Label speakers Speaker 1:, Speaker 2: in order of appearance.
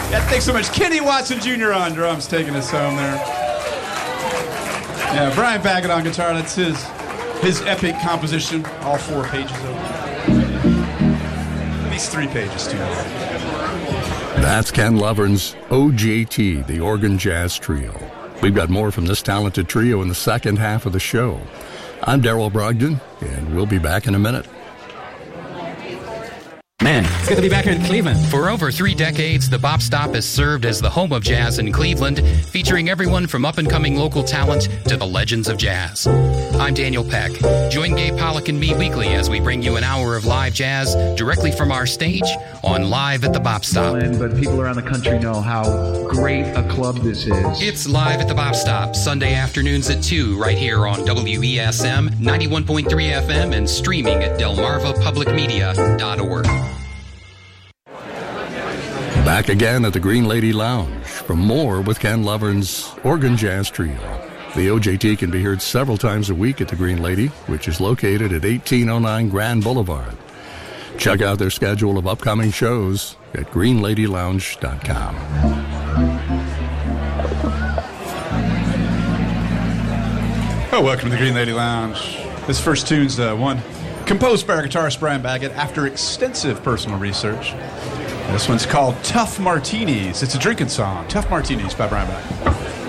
Speaker 1: Yeah, thanks so much. Kenny Watson Jr. on drums, taking us home there. Yeah, Brian Baggett on guitar. That's his epic composition. All 4 pages of it. At least 3 pages, too.
Speaker 2: That's Ken Lovern's OJT, the Organ Jazz Trio. We've got more from this talented trio in the second half of the show. I'm Darrell Brogdon, and we'll be back in a minute.
Speaker 3: Man, it's good to be back here in Cleveland.
Speaker 4: For over 3 decades, the Bop Stop has served as the home of jazz in Cleveland, featuring everyone from up-and-coming local talent to the legends of jazz. I'm Daniel Peck. Join Gabe Pollock and me weekly as we bring you an hour of live jazz directly from our stage on Live at the Bop Stop.
Speaker 5: But people around the country know how great a club this is.
Speaker 4: It's Live at the Bop Stop, Sunday afternoons at 2, right here on WESM 91.3 FM and streaming at delmarvapublicmedia.org.
Speaker 2: Back again at the Green Lady Lounge for more with Ken Lovern's Organ Jazz Trio. The OJT can be heard several times a week at the Green Lady, which is located at 1809 Grand Boulevard. Check out their schedule of upcoming shows at greenladylounge.com.
Speaker 1: Oh, welcome to the Green Lady Lounge. This first tune's one composed by our guitarist Brian Baggett after extensive personal research. This one's called Tough Martinis. It's a drinking song. Tough Martinis by Brian Baggett.